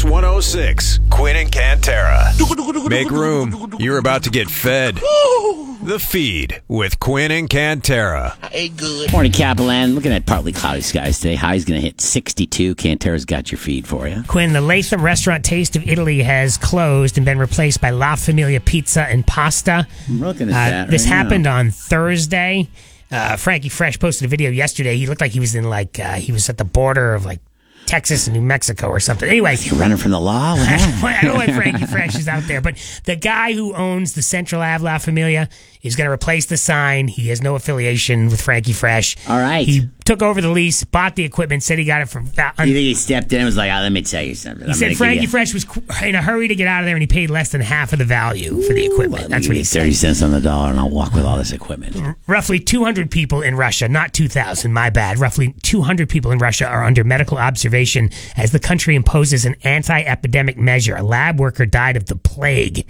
106, Quinn and Cantera. Make room. You're about to get fed. The Feed with Quinn and Cantera. Hey, good. Morning, Capelan. Looking at partly cloudy skies today. High's going to hit 62. Cantera's got your feed for you. Quinn, the Latham restaurant Taste of Italy has closed and been replaced by La Familia Pizza and Pasta. I'm looking at that. This happened on Thursday. Frankie Fresh posted a video yesterday. He looked like he was in he was at the border of Texas and New Mexico or something. Anyway, You're running from the law? I don't know why Frankie Fresh is out there, but the guy who owns the Central Ave La Familia is going to replace the sign. He has no affiliation with Frankie Fresh. All right. He took over the lease, bought the equipment, said he got it from... You think he stepped in and was like, let me tell you something. He said Frankie Fresh was in a hurry to get out of there, and he paid less than half of the value for the equipment. That's what he said. 30 cents on the dollar, and I'll walk with all this equipment. Roughly 200 people in Russia, not 2,000, my bad. Roughly 200 people in Russia are under medical observation as the country imposes an anti-epidemic measure. A lab worker died of the plague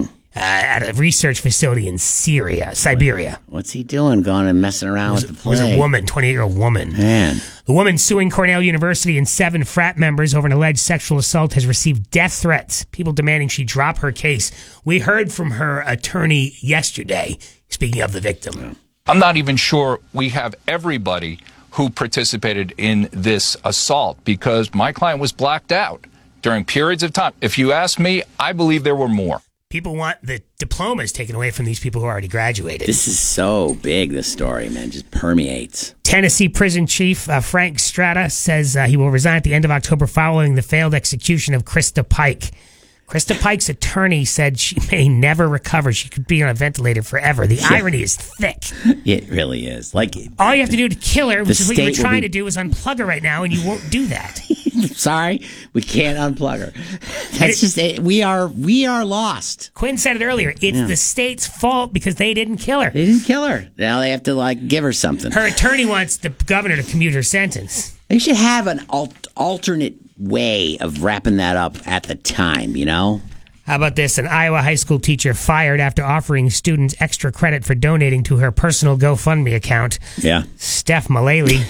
at a research facility in Siberia. What's he doing, going and messing around with the plague? It was a woman, 28-year-old woman. Man. The woman suing Cornell University and 7 frat members over an alleged sexual assault has received death threats, people demanding she drop her case. We heard from her attorney yesterday, speaking of the victim. I'm not even sure we have everybody who participated in this assault because my client was blacked out during periods of time. If you ask me, I believe there were more. People want the diplomas taken away from these people who already graduated. This is so big, this story, man. Just permeates. Tennessee prison chief Frank Strata says he will resign at the end of October following the failed execution of Krista Pike. Krista Pike's attorney said she may never recover. She could be on a ventilator forever. The irony is thick. It really is. All you have to do to kill her, which is what you're trying to do, is unplug her right now, and you won't do that. Sorry, we can't unplug her. That's just it. We are lost. Quinn said it earlier. It's the state's fault because they didn't kill her. They didn't kill her. Now they have to give her something. Her attorney wants the governor to commute her sentence. They should have an alternate way of wrapping that up at the time, you know? How about this? An Iowa high school teacher fired after offering students extra credit for donating to her personal GoFundMe account. Yeah. Steph Mullally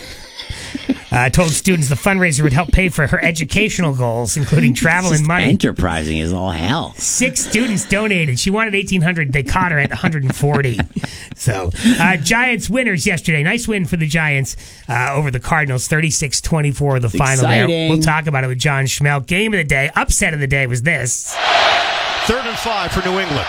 told students the fundraiser would help pay for her educational goals, including travel and money. Enterprising is all hell. 6 students donated. She wanted $1,800. They caught her at $140. So, Giants winners yesterday. Nice win for the Giants over the Cardinals, 36-24, the final there. We'll talk about it with John Schmelk. Game of the day, upset of the day was this. 3rd and 5 for New England.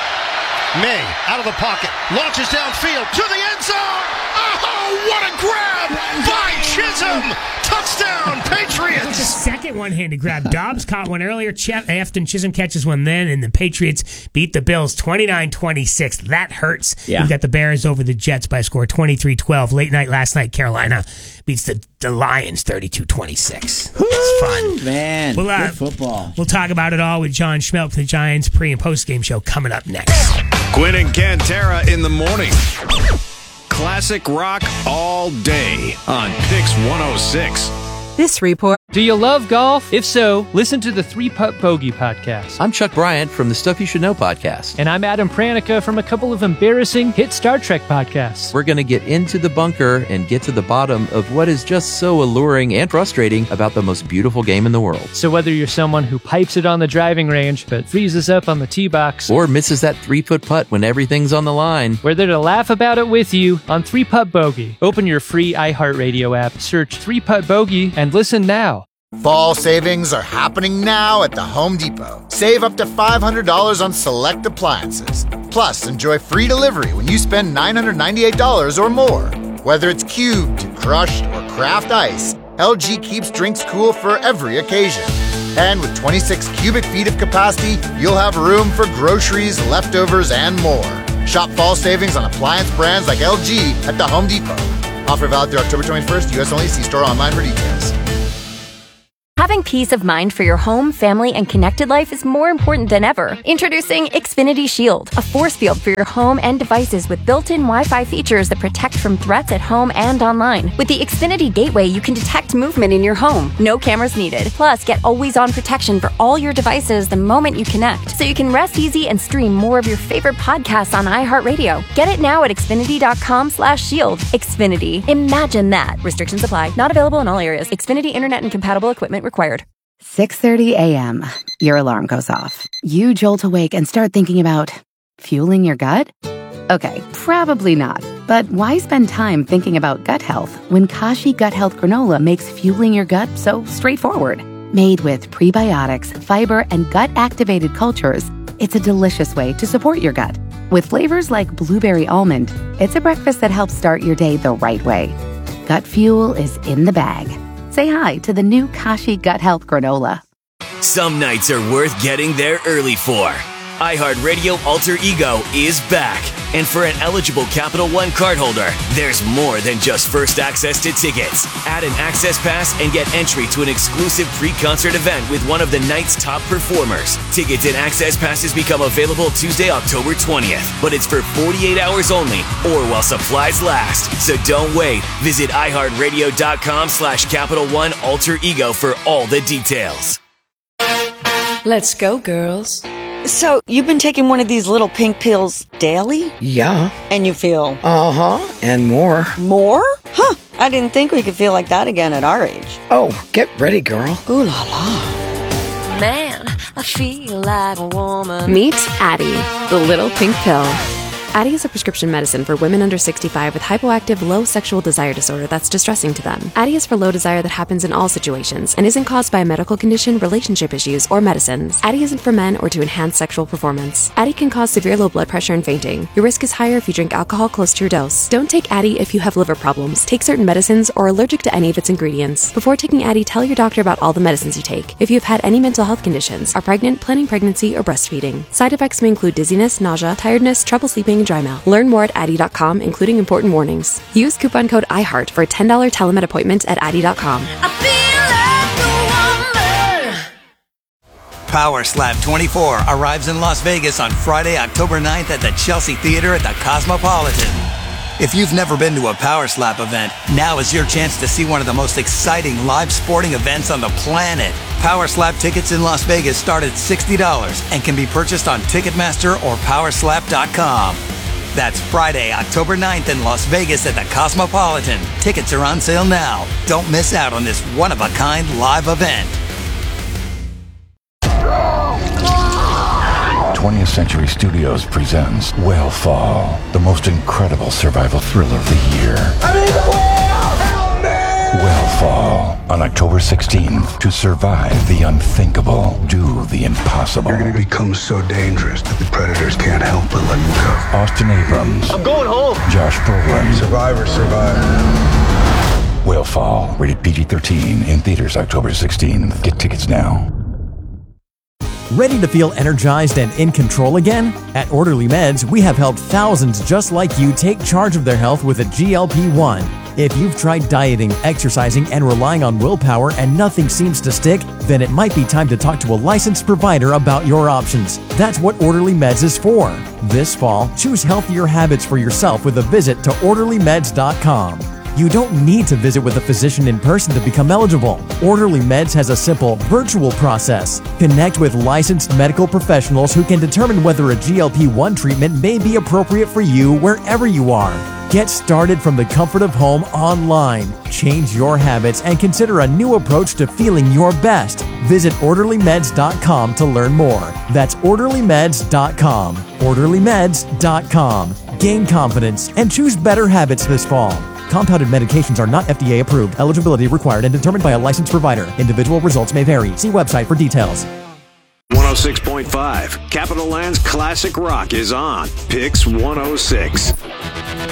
May, out of the pocket, launches downfield to the end zone. Oh, what a grab by Chisholm. Touchdown, Patriots. It's the second one-handed grab. Dobbs caught one earlier. Afton Chisholm catches one then, and the Patriots beat the Bills 29-26. That hurts. Yeah. We've got the Bears over the Jets by a score 23-12. Late night last night, Carolina beats the Lions 32-26. It's fun. Man, good football. We'll talk about it all with John Schmelk, the Giants pre- and post-game show coming up next. Quinn and Cantera in the morning. Classic rock all day on Pix 106. This report. Do you love golf? If so, listen to the 3-Putt Bogey podcast. I'm Chuck Bryant from the Stuff You Should Know podcast. And I'm Adam Pranica from a couple of embarrassing hit Star Trek podcasts. We're going to get into the bunker and get to the bottom of what is just so alluring and frustrating about the most beautiful game in the world. So whether you're someone who pipes it on the driving range but freezes up on the tee box, or misses that 3-foot putt when everything's on the line, we're there to laugh about it with you on 3-Putt Bogey. Open your free iHeartRadio app, search 3-Putt Bogey, and listen now. Fall savings are happening now at the Home Depot. Save up to $500 on select appliances. Plus, enjoy free delivery when you spend $998 or more. Whether it's cubed, crushed, or craft ice, LG keeps drinks cool for every occasion. And with 26 cubic feet of capacity, you'll have room for groceries, leftovers, and more. Shop fall savings on appliance brands like LG at the Home Depot. Offer valid through October 21st, U.S. only. See store online for details. Having peace of mind for your home, family, and connected life is more important than ever. Introducing Xfinity Shield, a force field for your home and devices with built-in Wi-Fi features that protect from threats at home and online. With the Xfinity Gateway, you can detect movement in your home. No cameras needed. Plus, get always-on protection for all your devices the moment you connect, so you can rest easy and stream more of your favorite podcasts on iHeartRadio. Get it now at Xfinity.com/shield. Xfinity. Imagine that. Restrictions apply. Not available in all areas. Xfinity Internet and compatible equipment required. 6:30 a.m. Your alarm goes off. You jolt awake and start thinking about fueling your gut? Okay, probably not. But why spend time thinking about gut health when Kashi Gut Health Granola makes fueling your gut so straightforward? Made with prebiotics, fiber, and gut-activated cultures, it's a delicious way to support your gut. With flavors like blueberry almond, it's a breakfast that helps start your day the right way. Gut fuel is in the bag. Say hi to the new Kashi Gut Health Granola. Some nights are worth getting there early for. iHeartRadio Alter Ego is back. And for an eligible Capital One cardholder, there's more than just first access to tickets. Add an access pass and get entry to an exclusive pre-concert event with one of the night's top performers. Tickets and access passes become available Tuesday, October 20th. But it's for 48 hours only or while supplies last. So don't wait. Visit iHeartRadio.com/Capital One Alter Ego for all the details. Let's go, girls. So, you've been taking one of these little pink pills daily? Yeah. And you feel? Uh-huh, and more. More? Huh, I didn't think we could feel like that again at our age. Oh, get ready, girl. Ooh la la. Man, I feel like a woman. Meet Addyi, the little pink pill. Addyi is a prescription medicine for women under 65 with hypoactive low sexual desire disorder that's distressing to them. Addyi is for low desire that happens in all situations and isn't caused by a medical condition, relationship issues, or medicines. Addyi isn't for men or to enhance sexual performance. Addyi can cause severe low blood pressure and fainting. Your risk is higher if you drink alcohol close to your dose. Don't take Addyi if you have liver problems, take certain medicines, or are allergic to any of its ingredients. Before taking Addyi, tell your doctor about all the medicines you take. If you have had any mental health conditions, are pregnant, planning pregnancy, or breastfeeding. Side effects may include dizziness, nausea, tiredness, trouble sleeping, and dry mouth. Learn more at Addyi.com, including important warnings. Use coupon code IHEART for a $10 telemed appointment at Addyi.com. Power Slap 24 arrives in Las Vegas on Friday, October 9th at the Chelsea Theater at the Cosmopolitan. If you've never been to a Power Slap event, now is your chance to see one of the most exciting live sporting events on the planet. Power Slap tickets in Las Vegas start at $60 and can be purchased on Ticketmaster or Powerslap.com. That's Friday, October 9th in Las Vegas at the Cosmopolitan. Tickets are on sale now. Don't miss out on this one-of-a-kind live event. 20th Century Studios presents Whale-Fall, the most incredible survival thriller of the year. Whale-Fall, on October 16th. To survive the unthinkable, do the impossible. You're going to become so dangerous that the predators can't help but let you go. Austin Abrams. I'm going home. Josh Brolin. Survivor, survive. Whale-Fall, rated PG-13, in theaters October 16th. Get tickets now. Ready to feel energized and in control again? At Orderly Meds, we have helped thousands just like you take charge of their health with a GLP-1. If you've tried dieting, exercising, and relying on willpower and nothing seems to stick, then it might be time to talk to a licensed provider about your options. That's what Orderly Meds is for. This fall, choose healthier habits for yourself with a visit to orderlymeds.com. You don't need to visit with a physician in person to become eligible. Orderly Meds has a simple, virtual process. Connect with licensed medical professionals who can determine whether a GLP-1 treatment may be appropriate for you wherever you are. Get started from the comfort of home online. Change your habits and consider a new approach to feeling your best. Visit orderlymeds.com to learn more. That's orderlymeds.com. orderlymeds.com. Gain confidence and choose better habits this fall. Compounded medications are not FDA approved. Eligibility required and determined by a licensed provider. Individual results may vary. See website for details. 106.5. Capital Land's Classic Rock is on. Picks 106.